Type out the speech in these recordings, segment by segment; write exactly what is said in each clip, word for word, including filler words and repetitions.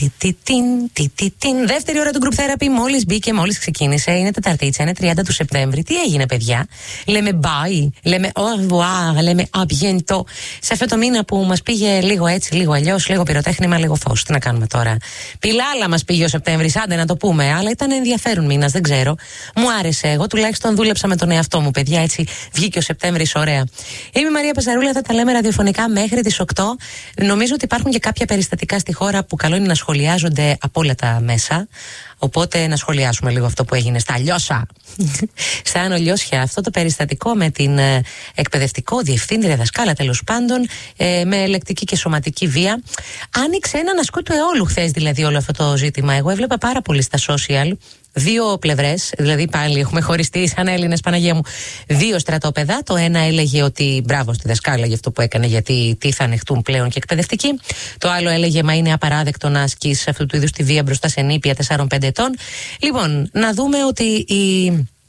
Την δεύτερη ώρα του Group Therapy μόλις μπήκε, μόλις ξεκίνησε. Είναι Τεταρτίτσα, είναι τριάντα του Σεπτέμβρη. Τι έγινε, παιδιά? Λέμε bye, λέμε au revoir, λέμε à bientôt. Σε αυτό το μήνα που μας πήγε λίγο έτσι, λίγο αλλιώς, λίγο πυροτέχνημα, λίγο φως. Τι να κάνουμε τώρα? Πιλάλα μας πήγε ο Σεπτέμβρης, άντε να το πούμε. Αλλά ήταν ενδιαφέρον μήνας, δεν ξέρω. Μου άρεσε. Εγώ τουλάχιστον δούλεψα με τον εαυτό μου, παιδιά. Έτσι βγήκε ο Σεπτέμβρης ωραία. Είμαι η Μαρία Πασαρούλα, θα τα λέμε ραδιοφωνικά μέχρι τις οκτώ. Νομίζω ότι υπάρχουν και κάποια περιστατικά στη χώρα που καλό είναι να σχολιάζονται από όλα τα μέσα. Οπότε να σχολιάσουμε λίγο αυτό που έγινε στα Λιώσα. Στα Άνω Λιώσια, αυτό το περιστατικό με την ε, εκπαιδευτικό διευθύντρια, δασκάλα τέλος πάντων, ε, με ελεκτική και σωματική βία. Άνοιξε έναν ασκό του αιώλου χθες, δηλαδή, όλο αυτό το ζήτημα. Εγώ έβλεπα πάρα πολύ στα social. Δύο πλευρές, δηλαδή πάλι έχουμε χωριστεί σαν Έλληνες, Παναγία μου. Δύο στρατόπεδα. Το ένα έλεγε ότι μπράβο στη δασκάλα για αυτό που έκανε, γιατί τι θα ανεχτούν πλέον και εκπαιδευτικοί. Το άλλο έλεγε μα είναι απαράδεκτο να ασκείς αυτού του είδους τη βία μπροστά σε νήπια τεσσάρων πέντε ετών. Λοιπόν, να δούμε ότι η.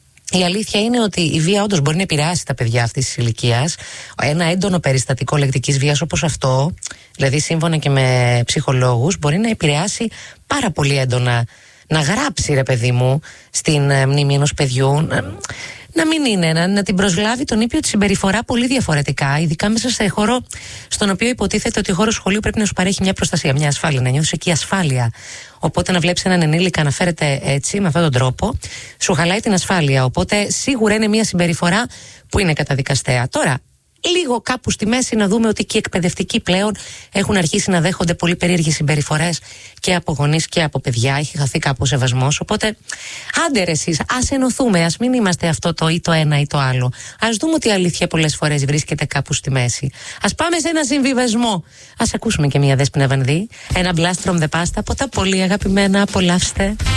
Η αλήθεια είναι ότι η βία όντως μπορεί να επηρεάσει τα παιδιά αυτής της ηλικίας. Ένα έντονο περιστατικό λεκτικής βίας όπως αυτό, δηλαδή σύμφωνα και με ψυχολόγους, μπορεί να επηρεάσει πάρα πολύ έντονα. Να γράψει, ρε παιδί μου, στην ε, μνήμη ενός παιδιού, να, να μην είναι, να, να την προσλάβει τον ήπιο τη συμπεριφορά πολύ διαφορετικά, ειδικά μέσα σε χώρο στον οποίο υποτίθεται ότι ο χώρος σχολείου πρέπει να σου παρέχει μια προστασία, μια ασφάλεια, να νιώθεις εκεί ασφάλεια. Οπότε να βλέπεις έναν ενήλικα να φέρεται έτσι, με αυτόν τον τρόπο, σου χαλάει την ασφάλεια. Οπότε σίγουρα είναι μια συμπεριφορά που είναι καταδικαστέα. Τώρα, λίγο κάπου στη μέση να δούμε ότι και οι εκπαιδευτικοί πλέον έχουν αρχίσει να δέχονται πολύ περίεργες συμπεριφορές και από γονείς και από παιδιά. Έχει χαθεί κάπου ο σεβασμός. Οπότε, άντε ρε εσείς, ας ενωθούμε, ας μην είμαστε αυτό το ή το ένα ή το άλλο. Ας δούμε ότι η αλήθεια πολλές φορές βρίσκεται κάπου στη μέση. Ας πάμε σε ένα συμβιβασμό. Ας ακούσουμε και μια Δέσποινα Βανδύ, ένα blast from the past από τα πολύ αγαπημένα. Απολαύστε.